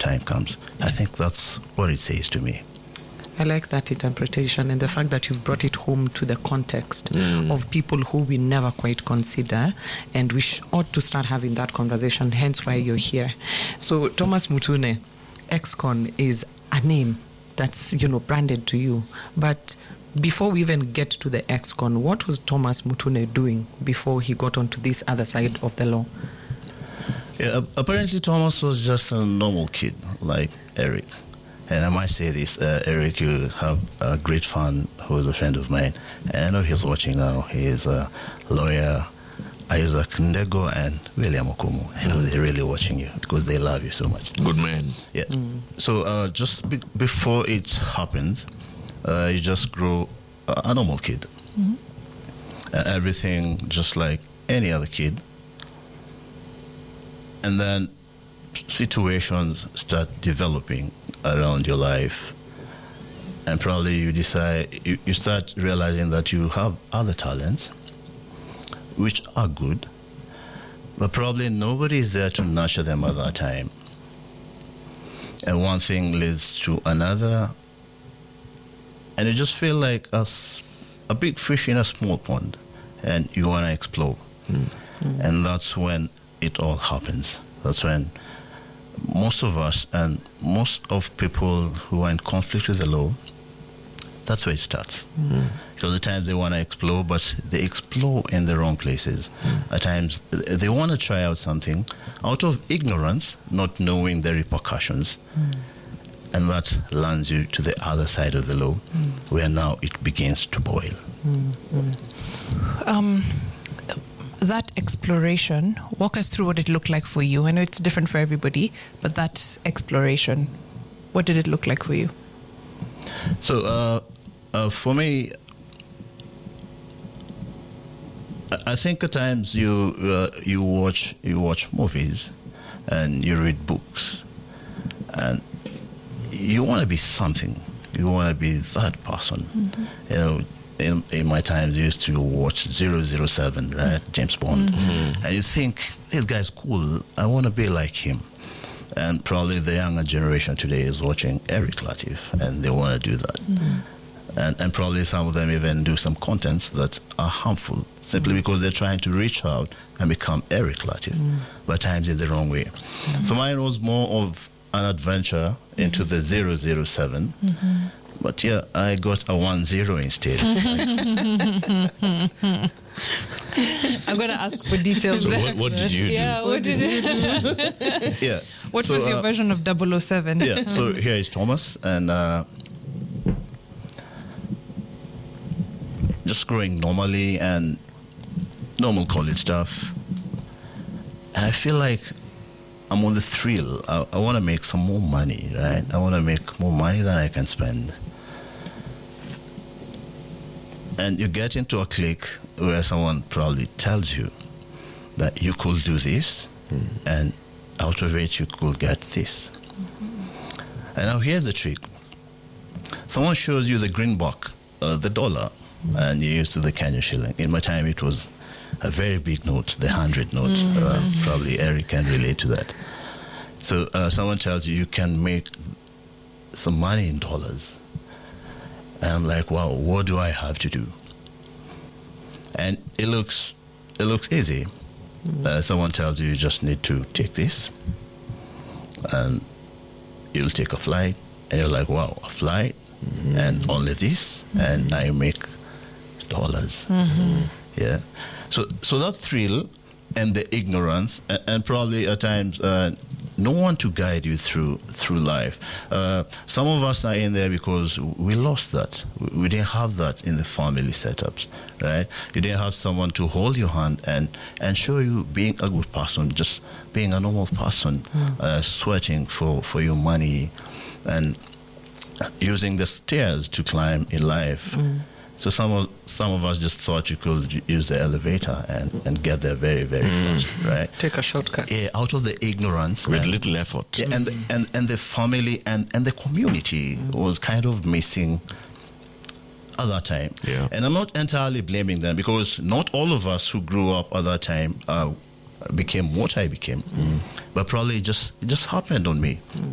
time comes. I think that's what it says to me. I like that interpretation and the fact that you've brought it home to the context of people who we never quite consider, and we ought to start having that conversation, hence why you're here. So Thomas Mutune, Excon is a name that's, branded to you. But before we even get to the Excon, what was Thomas Mutune doing before he got onto this other side of the law? Yeah, apparently Thomas was just a normal kid like Eric. And I might say this, Eric, you have a great fan who is a friend of mine. And I know he's watching now. He is a lawyer, Isaac Ndego and William Okumu. I know they're really watching you because they love you so much. Good man. Yeah. So just before it happens, you just grow a normal kid. Everything just like any other kid. And then situations start developing around your life, and probably you decide, you start realizing that you have other talents which are good, but probably nobody is there to nurture them at that time, and one thing leads to another, and you just feel like a big fish in a small pond, and you want to explore. And that's when it all happens. That's when most of us and most of people who are in conflict with the law, that's where it starts. Because at times they want to explore, but they explore in the wrong places. At times they want to try out something out of ignorance, not knowing the repercussions. And that lands you to the other side of the law, where now it begins to boil. That exploration, walk us through what it looked like for you. I know it's different for everybody, but that exploration, what did it look like for you? So for me, I think at times you watch movies and you read books, and you want to be something. You want to be that person. In my times, I used to watch 007, right? James Bond. And you think, this guy's cool. I want to be like him. And probably the younger generation today is watching Eric Latif, and they want to do that. And probably some of them even do some contents that are harmful, simply because they're trying to reach out and become Eric Latif, but times in the wrong way. So mine was more of an adventure into the 007. But yeah, I got a 10 instead. I'm going to ask for details. So what did you do? Yeah, what did you do? Yeah. What was your version of 007? Yeah, so here is Thomas, and just growing normally and normal college stuff. And I feel like I'm on the thrill. I want to make some more money, right? I want to make more money than I can spend. And you get into a clique where someone probably tells you that you could do this, and out of it you could get this. And now here's the trick. Someone shows you the greenback, the dollar, and you're used to the Kenyan shilling. In my time it was a very big note, the 100 note. Probably Eric can relate to that. So someone tells you can make some money in dollars. And I'm like, wow, what do I have to do? And it looks easy. Someone tells you just need to take this, and you'll take a flight, and you're like, wow, a flight, and only this, and I make dollars. Yeah. So that thrill and the ignorance, and probably at times no one to guide you through life. Some of us are in there because we lost that. We didn't have that in the family setups, right? You didn't have someone to hold your hand and show you being a good person, just being a normal person, sweating for your money and using the stairs to climb in life. So some of us just thought you could use the elevator and get there very, very fast, right? Take a shortcut. Yeah, out of the ignorance. With little effort. Yeah, and the family and the community was kind of missing at that time. Yeah. And I'm not entirely blaming them, because not all of us who grew up at that time became what I became. But probably it just happened on me.